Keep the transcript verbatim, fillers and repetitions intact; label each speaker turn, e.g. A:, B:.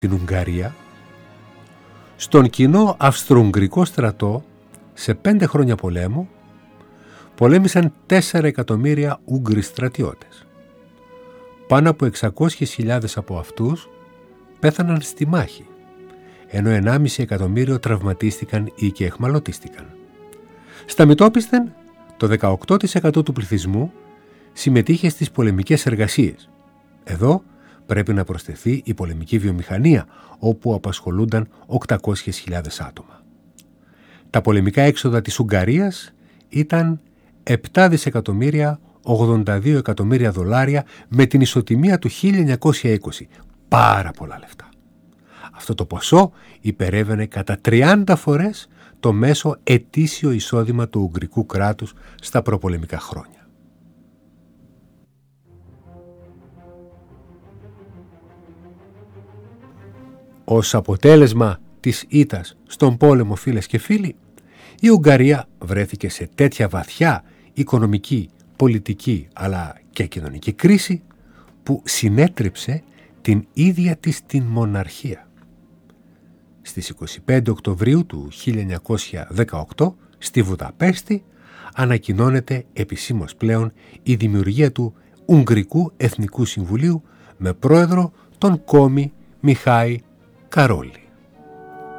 A: την Ουγγαρία, στον κοινό Αυστρο-Ουγγρικό στρατό σε πέντε χρόνια πολέμου πολέμησαν τέσσερα εκατομμύρια Ούγγροι στρατιώτες. Πάνω από εξακόσιες χιλιάδες από αυτούς πέθαναν στη μάχη, ενώ ενάμιση εκατομμύριο τραυματίστηκαν ή και εχμαλωτίστηκαν. Στα Μητώπισθεν, το δεκαοκτώ τοις εκατό του πληθυσμού συμμετείχε στις πολεμικές εργασίες. Εδώ πρέπει να προσθεθεί η πολεμική βιομηχανία, όπου απασχολούνταν οκτακόσιες χιλιάδες άτομα. Τα πολεμικά έξοδα της Ουγγαρίας ήταν επτά δισεκατομμύρια ογδόντα δύο εκατομμύρια δολάρια με την ισοτιμία του χίλια εννιακόσια είκοσι. Πάρα πολλά λεφτά. Αυτό το ποσό υπερεύαινε κατά τριάντα φορές το μέσο ετήσιο εισόδημα του Ουγγρικού κράτους στα προπολεμικά χρόνια. Ως αποτέλεσμα της ήττας στον πόλεμο, φίλες και φίλοι, η Ουγγαρία βρέθηκε σε τέτοια βαθιά οικονομική, πολιτική αλλά και κοινωνική κρίση που συνέτριψε την ίδια της την μοναρχία. Στις είκοσι πέντε Οκτωβρίου του χίλια εννιακόσια δεκαοκτώ στη Βουδαπέστη ανακοινώνεται επισήμως πλέον η δημιουργία του Ουγγρικού Εθνικού Συμβουλίου με πρόεδρο τον κόμι Μιχάη Καρόλη.